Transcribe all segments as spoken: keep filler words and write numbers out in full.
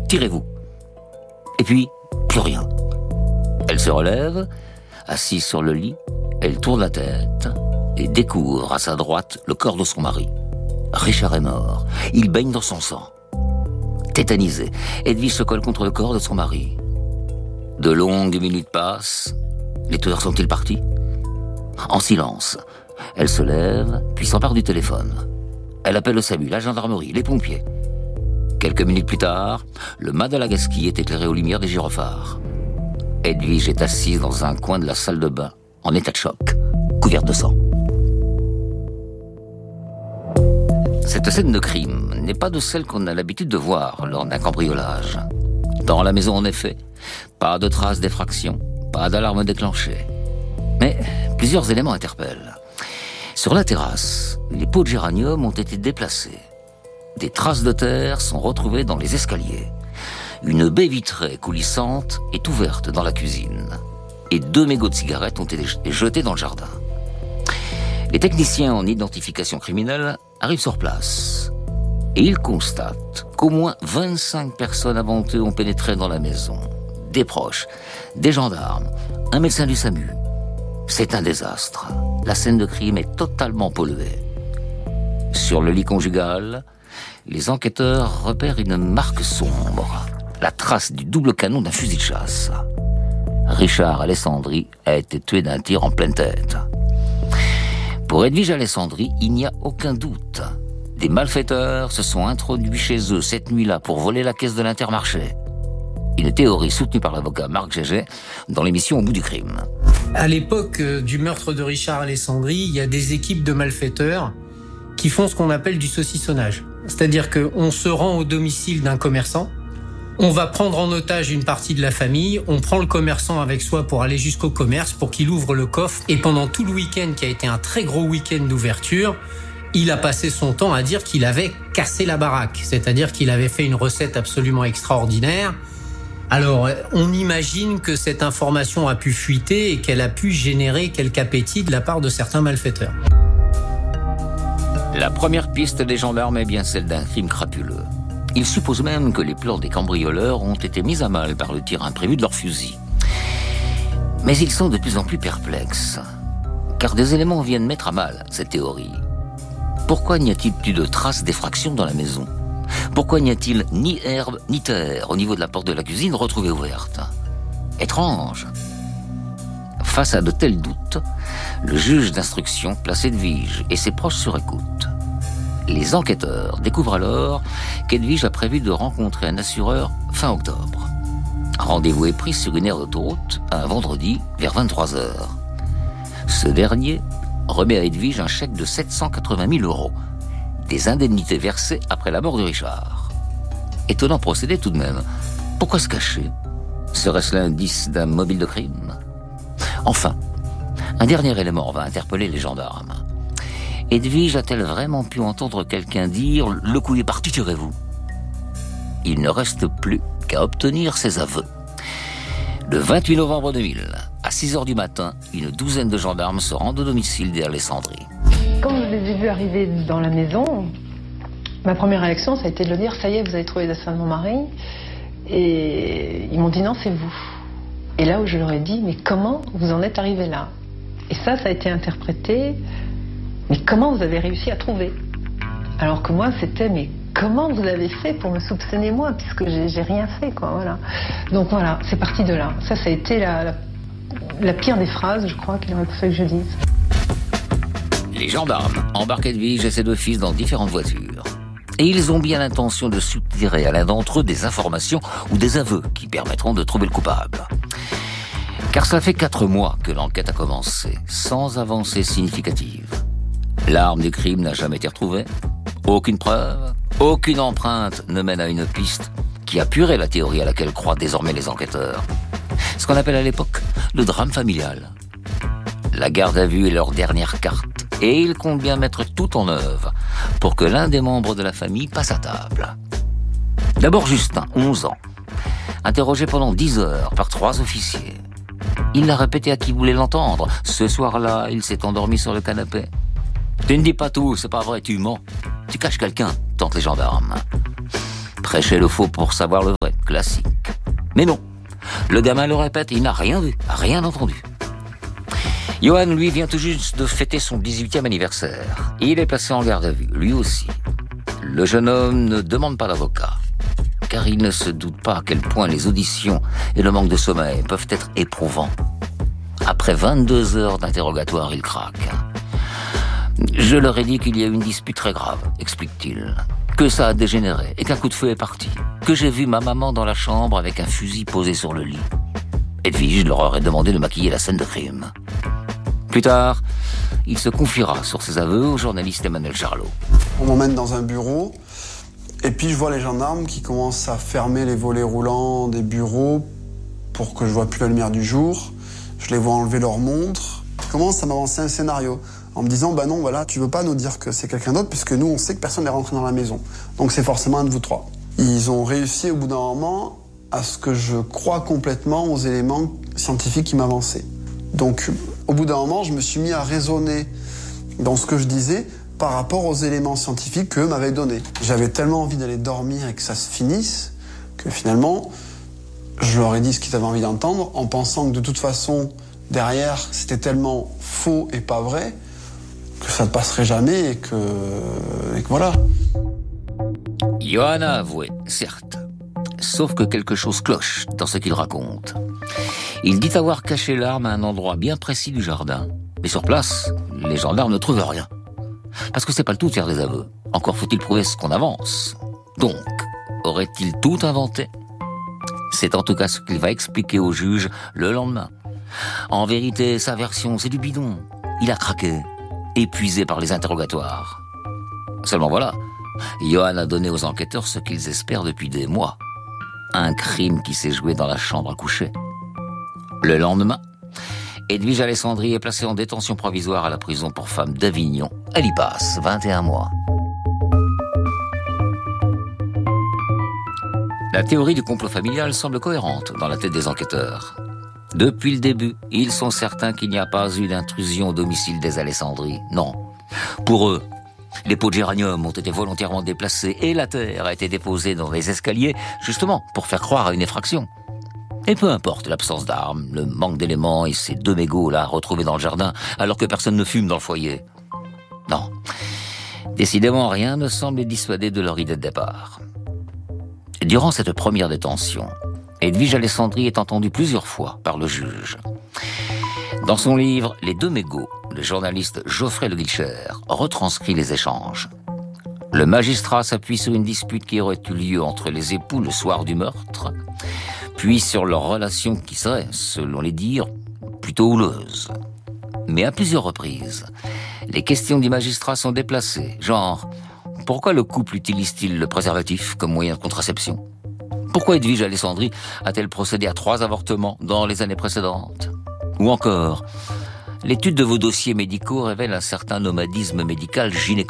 tirez-vous. Et puis, plus rien. Elle se relève, assise sur le lit, elle tourne la tête et découvre à sa droite le corps de son mari. Richard est mort, il baigne dans son sang. Tétanisée, Edwige se colle contre le corps de son mari. De longues minutes passent, les tueurs sont-ils partis ? En silence, elle se lève, puis s'empare du téléphone. Elle appelle le SAMU, la gendarmerie, les pompiers. Quelques minutes plus tard, le mât de la Gasquille est éclairé aux lumières des gyrophares. Edwige est assise dans un coin de la salle de bain, en état de choc, couverte de sang. Cette scène de crime n'est pas de celle qu'on a l'habitude de voir lors d'un cambriolage. Dans la maison, en effet, pas de traces d'effraction, pas d'alarme déclenchée. Mais plusieurs éléments interpellent. Sur la terrasse, les pots de géranium ont été déplacés. Des traces de terre sont retrouvées dans les escaliers. Une baie vitrée coulissante est ouverte dans la cuisine. Et deux mégots de cigarettes ont été jetés dans le jardin. Les techniciens en identification criminelle arrivent sur place. Et ils constatent qu'au moins vingt-cinq personnes avant eux ont pénétré dans la maison. Des proches, des gendarmes, un médecin du SAMU. C'est un désastre. La scène de crime est totalement polluée. Sur le lit conjugal, les enquêteurs repèrent une marque sombre, la trace du double canon d'un fusil de chasse. Richard Alessandri a été tué d'un tir en pleine tête. Pour Edwige Alessandri, il n'y a aucun doute. Des malfaiteurs se sont introduits chez eux cette nuit-là pour voler la caisse de l'Intermarché. Une théorie soutenue par l'avocat Marc Gégé dans l'émission Au bout du crime. À l'époque du meurtre de Richard Alessandri, il y a des équipes de malfaiteurs qui font ce qu'on appelle du saucissonnage. C'est-à-dire qu'on se rend au domicile d'un commerçant, on va prendre en otage une partie de la famille, on prend le commerçant avec soi pour aller jusqu'au commerce, pour qu'il ouvre le coffre. Et pendant tout le week-end, qui a été un très gros week-end d'ouverture, il a passé son temps à dire qu'il avait cassé la baraque. C'est-à-dire qu'il avait fait une recette absolument extraordinaire. Alors, on imagine que cette information a pu fuiter et qu'elle a pu générer quelque appétit de la part de certains malfaiteurs. La première piste des gendarmes est bien celle d'un crime crapuleux. Ils supposent même que les plans des cambrioleurs ont été mis à mal par le tir imprévu de leur fusil. Mais ils sont de plus en plus perplexes, car des éléments viennent mettre à mal cette théorie. Pourquoi n'y a-t-il plus de traces d'effraction dans la maison ? Pourquoi n'y a-t-il ni herbe ni terre au niveau de la porte de la cuisine retrouvée ouverte ? Étrange. Face à de tels doutes, le juge d'instruction place Edwige et ses proches sur écoute. Les enquêteurs découvrent alors qu'Edwige a prévu de rencontrer un assureur fin octobre. Rendez-vous est pris sur une aire d'autoroute un vendredi vers vingt-trois heures. Ce dernier remet à Edwige un chèque de sept cent quatre-vingt mille euros, des indemnités versées après la mort de Richard. Étonnant procédé tout de même. Pourquoi se cacher ? Serait-ce l'indice d'un mobile de crime ? Enfin, un dernier élément va interpeller les gendarmes. Edwige a-t-elle vraiment pu entendre quelqu'un dire « Le coup est parti, tirez-vous » ? Il ne reste plus qu'à obtenir ses aveux. Le vingt-huit novembre deux mille, à six heures du matin, une douzaine de gendarmes se rendent au domicile d'Alessandri. Quand je les ai vus arriver dans la maison, ma première réaction, ça a été de leur dire « Ça y est, vous avez trouvé l'assaillant de mon mari ?» Et ils m'ont dit « Non, c'est vous ». Et là où je leur ai dit « Mais comment vous en êtes arrivé là ?» Et ça, ça a été interprété « Mais comment vous avez réussi à trouver ?» Alors que moi, c'était « Mais comment vous avez fait pour me soupçonner moi, puisque j'ai, j'ai rien fait, quoi, voilà. » Donc voilà, c'est parti de là. Ça, ça a été la, la, la pire des phrases, je crois, qu'il aurait fallu que je dise. Les gendarmes embarquent Edwige et ses deux fils dans différentes voitures. Et ils ont bien l'intention de soutirer à l'un d'entre eux des informations ou des aveux qui permettront de trouver le coupable. Car ça fait quatre mois que l'enquête a commencé, sans avancée significative. L'arme du crime n'a jamais été retrouvée. Aucune preuve, aucune empreinte ne mène à une piste qui appuierait la théorie à laquelle croient désormais les enquêteurs. Ce qu'on appelle à l'époque le drame familial. La garde à vue est leur dernière carte. Et ils comptent bien mettre tout en œuvre pour que l'un des membres de la famille passe à table. D'abord Justin, onze ans, interrogé pendant dix heures par trois officiers. Il l'a répété à qui voulait l'entendre. Ce soir-là, il s'est endormi sur le canapé. « Tu ne dis pas tout, c'est pas vrai, tu mens. Tu caches quelqu'un », tentent les gendarmes. Prêcher le faux pour savoir le vrai, classique. Mais non, le gamin le répète, il n'a rien vu, rien entendu. Johan, lui, vient tout juste de fêter son dix-huitième anniversaire. Il est placé en garde à vue, lui aussi. Le jeune homme ne demande pas d'avocat, car il ne se doute pas à quel point les auditions et le manque de sommeil peuvent être éprouvants. Après vingt-deux heures d'interrogatoire, il craque. Je leur ai dit qu'il y a eu une dispute très grave, explique-t-il. Que ça a dégénéré et qu'un coup de feu est parti. Que j'ai vu ma maman dans la chambre avec un fusil posé sur le lit. Edwige leur aurait demandé de maquiller la scène de crime. Plus tard, il se confiera sur ses aveux au journaliste Emmanuel Charlot. On m'emmène dans un bureau et puis je vois les gendarmes qui commencent à fermer les volets roulants des bureaux pour que je vois plus la lumière du jour. Je les vois enlever leur montre. Ils commencent à m'avancer un scénario en me disant « Bah non, voilà, tu veux pas nous dire que c'est quelqu'un d'autre puisque nous, on sait que personne n'est rentré dans la maison. Donc c'est forcément un de vous trois. » Ils ont réussi au bout d'un moment à ce que je croie complètement aux éléments scientifiques qui m'avançaient. Donc au bout d'un moment, je me suis mis à raisonner dans ce que je disais par rapport aux éléments scientifiques qu'eux m'avaient donnés. J'avais tellement envie d'aller dormir et que ça se finisse que finalement, je leur ai dit ce qu'ils avaient envie d'entendre en pensant que de toute façon, derrière, c'était tellement faux et pas vrai que ça ne passerait jamais et que, et que voilà. Johan a avoué, certes. Sauf que quelque chose cloche dans ce qu'il raconte. Il dit avoir caché l'arme à un endroit bien précis du jardin. Mais sur place, les gendarmes ne trouvent rien. Parce que c'est pas le tout de faire des aveux. Encore faut-il prouver ce qu'on avance. Donc, aurait-il tout inventé ? C'est en tout cas ce qu'il va expliquer au juge le lendemain. En vérité, sa version, c'est du bidon. Il a craqué, épuisé par les interrogatoires. Seulement voilà, Johan a donné aux enquêteurs ce qu'ils espèrent depuis des mois. Un crime qui s'est joué dans la chambre à coucher. Le lendemain, Edwige Alessandri est placée en détention provisoire à la prison pour femmes d'Avignon. Elle y passe vingt et un mois. La théorie du complot familial semble cohérente dans la tête des enquêteurs. Depuis le début, ils sont certains qu'il n'y a pas eu d'intrusion au domicile des Alessandri. Non. Pour eux, les pots de géranium ont été volontairement déplacés et la terre a été déposée dans les escaliers, justement pour faire croire à une effraction. Et peu importe l'absence d'armes, le manque d'éléments et ces deux mégots là retrouvés dans le jardin alors que personne ne fume dans le foyer. Non. Décidément, rien ne semble les dissuader de leur idée de départ. Durant cette première détention, Edwige Alessandri est entendue plusieurs fois par le juge. Dans son livre « Les deux mégots », le journaliste Geoffrey Le Guilcher retranscrit les échanges. Le magistrat s'appuie sur une dispute qui aurait eu lieu entre les époux le soir du meurtre, puis sur leur relation qui serait, selon les dires, plutôt houleuse. Mais à plusieurs reprises, les questions du magistrat sont déplacées, genre « Pourquoi le couple utilise-t-il le préservatif comme moyen de contraception ? Pourquoi Edwige Alessandri a-t-elle procédé à trois avortements dans les années précédentes ? Ou encore, l'étude de vos dossiers médicaux révèle un certain nomadisme médical gynécologique. »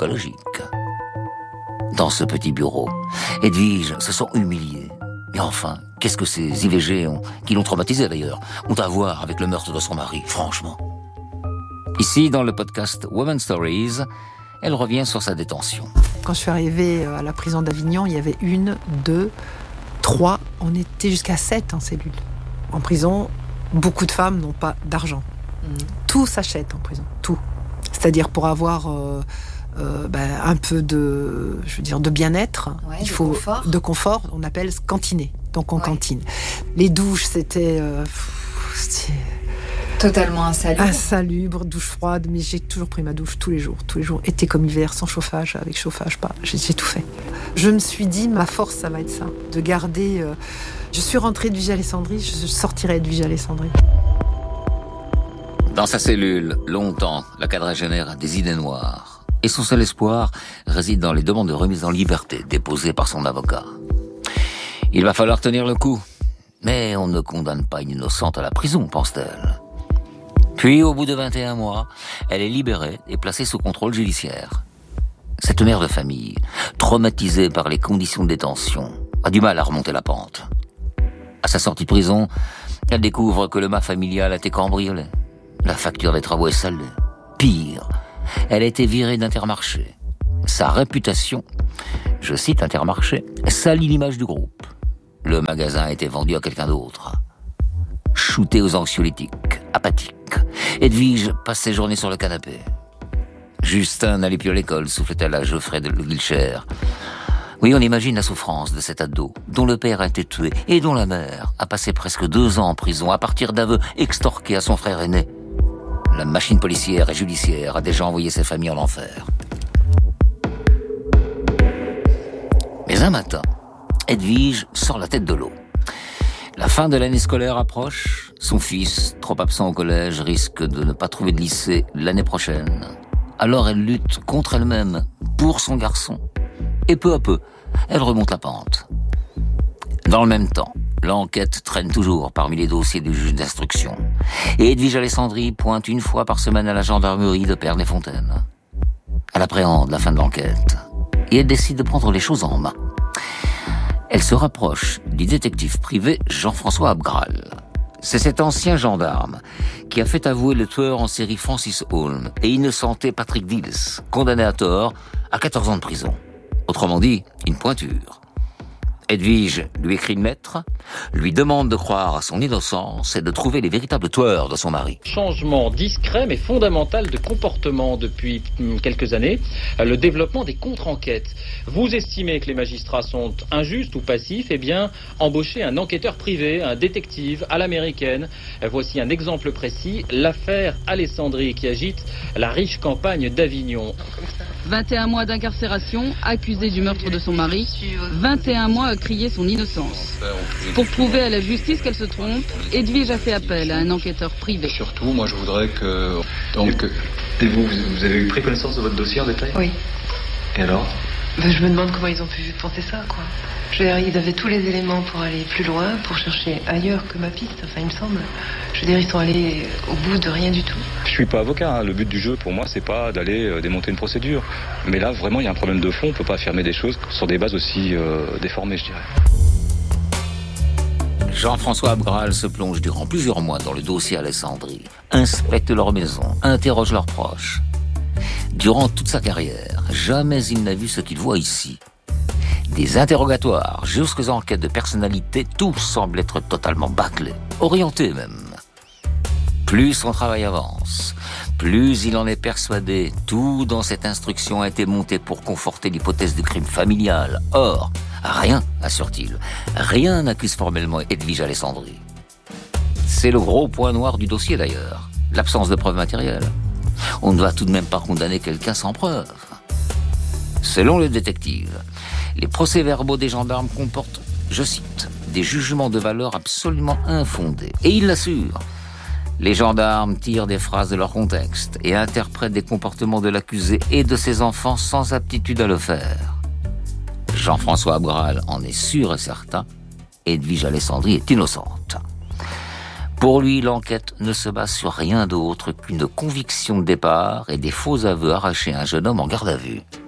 Dans ce petit bureau, Edwige se sent humiliée. Et enfin, qu'est-ce que ces I V G, ont, qui l'ont traumatisée d'ailleurs, ont à voir avec le meurtre de son mari, franchement ? Ici, dans le podcast Women Stories, elle revient sur sa détention. Quand je suis arrivée à la prison d'Avignon, il y avait une, deux, trois, on était jusqu'à sept en cellule. En prison, beaucoup de femmes n'ont pas d'argent. Mmh. Tout s'achète en prison, tout. C'est-à-dire pour avoir euh, euh, ben, un peu de, je veux dire, de bien-être, ouais, il de faut confort. de confort. On appelle cantiner. Donc on ouais. cantine. Les douches, c'était, euh, c'était totalement insalubre. Insalubre, douche froide. Mais j'ai toujours pris ma douche tous les jours, tous les jours, été comme hiver, sans chauffage, avec chauffage, pas. J'ai, j'ai tout fait. Je me suis dit, ma force, ça va être ça, de garder. Euh, je suis rentrée Edwige Alessandri, je sortirai Edwige Alessandri. Dans sa cellule, longtemps, la quadragénaire a des idées noires. Et son seul espoir réside dans les demandes de remise en liberté déposées par son avocat. Il va falloir tenir le coup. Mais on ne condamne pas une innocente à la prison, pense-t-elle. Puis, au bout de vingt et un mois, elle est libérée et placée sous contrôle judiciaire. Cette mère de famille, traumatisée par les conditions de détention, a du mal à remonter la pente. À sa sortie de prison, elle découvre que le mât familial a été cambriolé. La facture des travaux est salée. Pire, elle a été virée d'Intermarché. Sa réputation je cite Intermarché, salit l'image du groupe. Le magasin a été vendu à quelqu'un d'autre. Shooté aux anxiolytiques, apathique, Edwige passe ses journées sur le canapé. Justin n'allait plus à l'école, soufflait-elle à Geoffrey de Wiltshire. Oui, on imagine la souffrance de cet ado, dont le père a été tué et dont la mère a passé presque deux ans en prison à partir d'aveux extorqués à son frère aîné. La machine policière et judiciaire a déjà envoyé ses familles en enfer. Mais un matin, Edwige sort la tête de l'eau. La fin de l'année scolaire approche. Son fils, trop absent au collège, risque de ne pas trouver de lycée l'année prochaine. Alors elle lutte contre elle-même, pour son garçon. Et peu à peu, elle remonte la pente. Dans le même temps, l'enquête traîne toujours parmi les dossiers du juge d'instruction. Et Edwige Alessandri pointe une fois par semaine à la gendarmerie de Pernay-Fontaine. Elle appréhende la fin de l'enquête. Et elle décide de prendre les choses en main. Elle se rapproche du détective privé Jean-François Abgral. C'est cet ancien gendarme qui a fait avouer le tueur en série Francis Holm et innocenté Patrick Dills, condamné à tort à quatorze ans de prison. Autrement dit, une pointure. Edwige lui écrit une lettre, lui demande de croire à son innocence et de trouver les véritables tueurs de son mari. Changement discret mais fondamental de comportement depuis quelques années, le développement des contre-enquêtes. Vous estimez que les magistrats sont injustes ou passifs, eh bien, embauchez un enquêteur privé, un détective à l'américaine. Voici un exemple précis, l'affaire Alessandri qui agite la riche campagne d'Avignon. vingt et un mois d'incarcération, accusé du meurtre de son mari. vingt et un mois à crier son innocence. Pour prouver à la justice qu'elle se trompe, Edwige a fait appel à un enquêteur privé. Surtout, moi je voudrais que... Donc, et vous, vous avez eu pris connaissance de votre dossier en détail ? Oui. Et alors ? Ben, je me demande comment ils ont pu penser ça, quoi. Je veux dire, ils avaient tous les éléments pour aller plus loin, pour chercher ailleurs que ma piste, enfin, il me semble. Je veux dire, ils sont allés au bout de rien du tout. Je suis pas avocat, hein. Le but du jeu, pour moi, c'est pas d'aller euh, démonter une procédure. Mais là, vraiment, il y a un problème de fond. On peut pas affirmer des choses sur des bases aussi euh, déformées, je dirais. Jean-François Abgral se plonge durant plusieurs mois dans le dossier Alessandri, inspecte leur maison, interroge leurs proches. Durant toute sa carrière, jamais il n'a vu ce qu'il voit ici. Des interrogatoires jusqu'aux enquêtes de personnalité, tout semble être totalement bâclé, orienté même. Plus son travail avance, plus il en est persuadé, tout dans cette instruction a été monté pour conforter l'hypothèse du crime familial. Or, rien, assure-t-il, rien n'accuse formellement Edwige Alessandri. C'est le gros point noir du dossier d'ailleurs, l'absence de preuves matérielles. On ne va tout de même pas condamner quelqu'un sans preuve. Selon le détective, les procès-verbaux des gendarmes comportent, je cite, des jugements de valeur absolument infondés. Et il l'assure. Les gendarmes tirent des phrases de leur contexte et interprètent des comportements de l'accusé et de ses enfants sans aptitude à le faire. Jean-François Abgral en est sûr et certain. Edwige Alessandri est innocente. Pour lui, l'enquête ne se base sur rien d'autre qu'une conviction de départ et des faux aveux arrachés à un jeune homme en garde à vue.